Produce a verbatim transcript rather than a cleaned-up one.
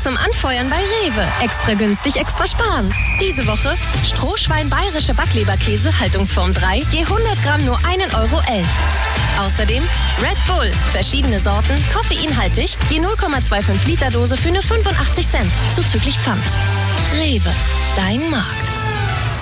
zum Anfeuern bei Rewe. Extra günstig, extra sparen. Diese Woche Strohschwein bayerische Backleberkäse, Haltungsform drei, je hundert Gramm nur ein Euro elf. Außerdem Red Bull, verschiedene Sorten, koffeinhaltig, je null Komma fünfundzwanzig Liter Dose für nur fünfundachtzig Cent, zuzüglich Pfand. Rewe, dein Markt.